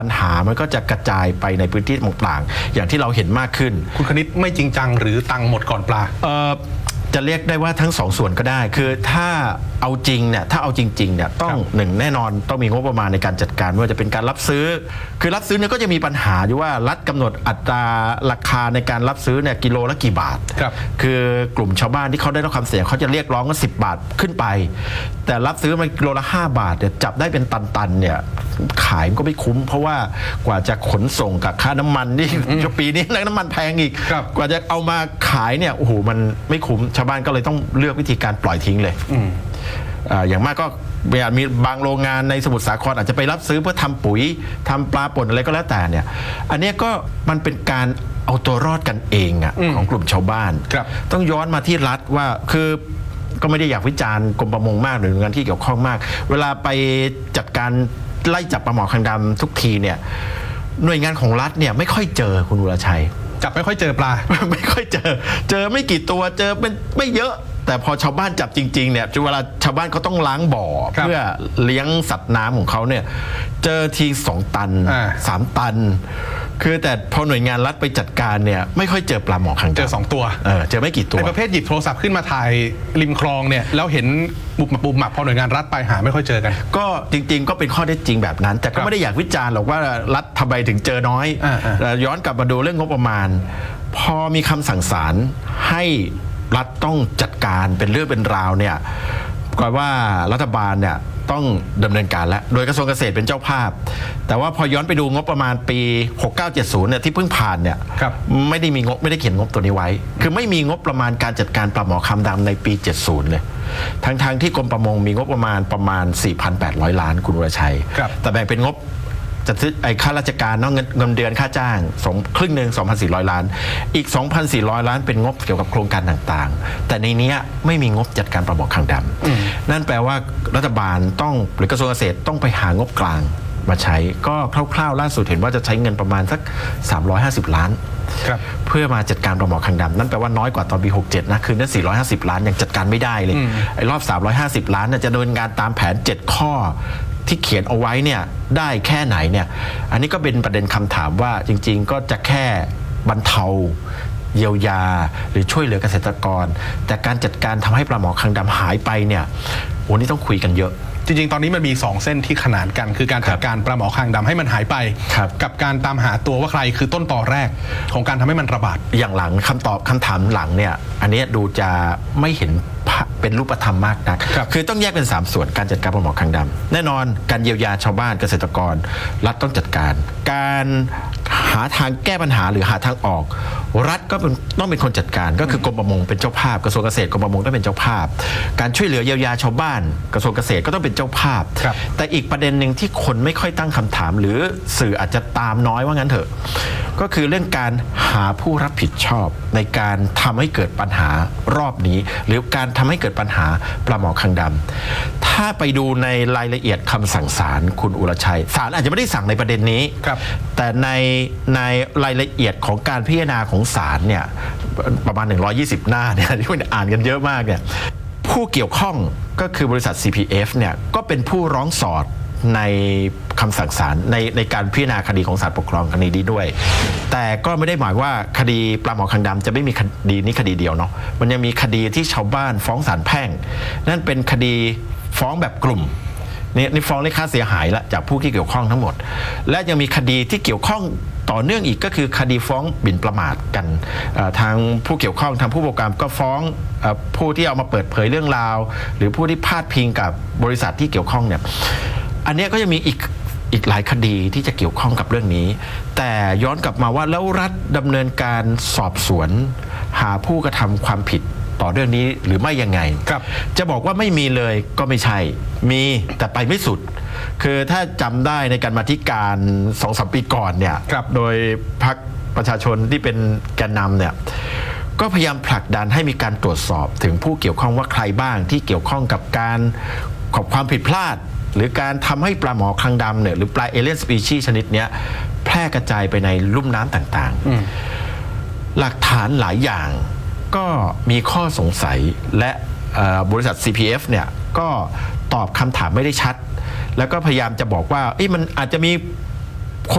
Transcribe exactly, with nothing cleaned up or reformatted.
ปัญหามันก็จะกระจายไปในพื้นที่ต่างๆอย่างที่เราเห็นมากขึ้นคุณคณิตไม่จริงจังหรือตังหมดก่อนปลาเอ่อจะเรียกได้ว่าทั้งสองส่วนก็ได้คือถ้าเอาจริงเนี่ยถ้าเอาจริงๆเนี่ยต้องหนึ่งแน่นอนต้องมีงบประมาณในการจัดการไม่ว่าจะเป็นการรับซื้อคือรับซื้อเนี่ยก็จะมีปัญหาอยู่ว่ารัฐกำหนดอัตราราคาในการรับซื้อเนี่ยกิโลละกี่บาทครับคือกลุ่มชาวบ้านที่เขาได้รับความเสี่ยงเขาจะเรียกร้องว่าสิบบาทขึ้นไปแต่รับซื้อมากิโลละห้าบาทเนี่ยจับได้เป็นตันๆเนี่ยขายก็ไม่คุ้มเพราะว่ากว่าจะขนส่งกับค่าน้ำมันนี่ปีนี้น้ำมันแพงอีกกว่าจะเอามาขายเนี่ยโอ้โหมันไม่คุ้มชาวบ้านก็เลยต้องเลือกวิธีการปล่อยทิ้งเลยอย่างมากก็มีบางโรงงานในสมุทรสาครอาจจะไปรับซื้อเพื่อทำปุ๋ยทำปลาป่นอะไรก็แล้วแต่เนี่ยอันนี้ก็มันเป็นการเอาตัวรอดกันเองอะของกลุ่มชาวบ้านต้องย้อนมาที่รัฐว่าคือก็ไม่ได้อยากวิจารณ์กรมประมงมากหรือหน่วยงานที่เกี่ยวข้องมากเวลาไปจัดการไล่จับปลาหมอคางดำทุกทีเนี่ยหน่วยงานของรัฐเนี่ยไม่ค่อยเจอคุณวรชัยจับไม่ค่อยเจอปลาไม่ค่อยเจอเจอไม่กี่ตัวเจอเป็นไม่เยอะแต่พอชาวบ้านจับจริงๆเนี่ยเวลาชาวบ้านเขาต้องล้างบ่อเพื่อเลี้ยงสัตว์น้ำของเขาเนี่ยเจอทีสองตันสามตันคือแต่พอหน่วยงานรัฐไปจัดการเนี่ยไม่ค่อยเจอปลาหมอคางดำเจอสองตัวเออเจอไม่กี่ตัวในประเภทหยิบโทรศัพท์ขึ้นมาถ่ายริมคลองเนี่ยแล้วเห็นบุบมาบุบมาพอหน่วยงานรัฐไปหาไม่ค่อยเจอกันก็จริงๆก็เป็นข้อเท็จจริงแบบนั้นแต่ก็ไม่ได้อยากวิจารณ์หรอกว่ารัฐทำไมถึงเจอน้อยย้อนกลับมาดูเรื่องงบประมาณพอมีคำสั่งศาลให้รัฐต้องจัดการเป็นเรื่องเป็นราวเนี่ยก็ว่ารัฐบาลเนี่ยต้องดำเนินการแล้วโดยกระทรวงเกษตรเป็นเจ้าภาพแต่ว่าพอย้อนไปดูงบประมาณปีหกเก้าเจ็ดศูนย์เนี่ยที่เพิ่งผ่านเนี่ยไม่ได้มีงบไม่ได้เขียนงบตัวนี้ไว้คือไม่มีงบประมาณการจัดการปลาหมอคางดำในปีเจ็ดสิบเลยทั้งๆ ท, ที่กรมประมงมีงบประมาณประมาณ สี่พันแปดร้อย ล้านคุณวรชัยแต่แบ่งเป็นงบจะซื้อไอ้ค่าราชการเนาะเงินเงินเดือนค่าจ้างสองครึ่งหนึ่ง สองพันสี่ร้อย ล้านอีก สองพันสี่ร้อย ล้านเป็นงบเกี่ยวกับโครงการต่างๆแต่ในนี้ไม่มีงบจัดการปลาหมอคางดำนั่นแปลว่ารัฐบาลต้องหรือกระทรวงเกษตรต้องไปหางบกลางมาใช้ก็คร่าวๆล่าสุดเห็นว่าจะใช้เงินประมาณสักสามร้อยห้าสิบล้านเพื่อมาจัดการปลาหมอคางดำนั่นแปลว่าน้อยกว่าตอนปีหกเจ็ดนะคือนั้นสี่ร้อยห้าสิบล้านยังจัดการไม่ได้เลยไอ้รอบสามร้อยห้าสิบล้านจะดำเนินการตามแผนเจ็ดข้อที่เขียนเอาไว้เนี่ยได้แค่ไหนเนี่ยอันนี้ก็เป็นประเด็นคำถามว่าจริงๆก็จะแค่บรรเทาเยียวยาหรือช่วยเหลือเกษตรกรแต่การจัดการทำให้ปลาหมอคางดำหายไปเนี่ยโอ้นี่ต้องคุยกันเยอะจริงๆตอนนี้มันมีสองเส้นที่ขนานกันคือการจัดการปลาหมอคางดำให้มันหายไปกับการตามหาตัวว่าใครคือต้นต่อแรกของการทำให้มันระบาดอย่างหลังคำตอบคำถามหลังเนี่ยอันนี้ดูจะไม่เห็นเป็นรูปธรรมมากนัก ค, คือต้องแยกเป็นสามส่วนการจัดการปลาหมอคางดำแน่นอนการเยียวยาชาวบ้านเกษตรกรรัฐต้องจัดการการหาทางแก้ปัญหาหรือหาทางออกรัฐก็ต้องเป็นคนจัดการก็คือกรมประมงเป็นเจ้าภาพกระทรวงเกษตรกรมประมงต้องเป็นเจ้าภาพการช่วยเหลือเยียวยาชาวบ้านกระทรวงเกษตรก็ต้องเป็นเจ้าภาพแต่อีกประเด็นหนึ่งที่คนไม่ค่อยตั้งคำถามหรือสื่ออาจจะตามน้อยว่างั้นเถอะก็คือเรื่องการหาผู้รับผิดชอบในการทำให้เกิดปัญหารอบนี้หรือการทำให้เกิดปัญหาปลาหมอคางดำถ้าไปดูในรายละเอียดคำสั่งศาลคุณอุรชัยศาลอาจจะไม่ได้สั่งในประเด็นนี้แต่ในในรายละเอียดของการพิจารณาของศาลเนี่ยประมาณหนึ่งร้อยยี่สิบหน้าเนี่ยที่มันอ่านกันเยอะมากเนี่ยผู้เกี่ยวข้องก็คือบริษัท ซี พี เอฟ เนี่ยก็เป็นผู้ร้องสอดในคำสั่งศาลในในการพิจารณาคดีของศาลปกครองคดีนี้ด้วยแต่ก็ไม่ได้หมายว่าคดีปลาหมอคางดำจะไม่มีคดีนี้คดีเดียวเนาะมันยังมีคดีที่ชาวบ้านฟ้องศาลแพ่งนั่นเป็นคดีฟ้องแบบกลุ่มนี่นี่ฟ้องเรียกค่าเสียหายละจากผู้ที่เกี่ยวข้องทั้งหมดและยังมีคดีที่เกี่ยวข้องต่อเนื่องอีกก็คือคดีฟ้องหมิ่นประมาทกันทางผู้เกี่ยวข้องทางผู้ประกอบการก็ฟ้องผู้ที่เอามาเปิดเผยเรื่องราวหรือผู้ที่พาดพิงกับบริษัทที่เกี่ยวข้องเนี่ยอันนี้ก็ยังมีอีกอีกหลายคดีที่จะเกี่ยวข้องกับเรื่องนี้แต่ย้อนกลับมาว่าแล้วรัฐดำเนินการสอบสวนหาผู้กระทำความผิดต่อเรื่องนี้หรือไม่ยังไงจะบอกว่าไม่มีเลยก็ไม่ใช่มีแต่ไปไม่สุดคือถ้าจำได้ในการมาธิการ สองถึงสาม ปีก่อนเนี่ยโดยพรรคประชาชนที่เป็นแกนนำเนี่ยก็พยายามผลักดันให้มีการตรวจสอบถึงผู้เกี่ยวข้องว่าใครบ้างที่เกี่ยวข้องกับการขอบความผิดพลาดหรือการทำให้ปลาหมอคางดำเนี่ยหรือปลาเอเลียนสปีชีส์ชนิดนี้แพร่กระจายไปในลุ่มน้ำต่างๆหลักฐานหลายอย่างก็มีข้อสงสัยและบริษัท ซี พี เอฟ เนี่ยก็ตอบคำถามไม่ได้ชัดแล้วก็พยายามจะบอกว่ามันอาจจะมี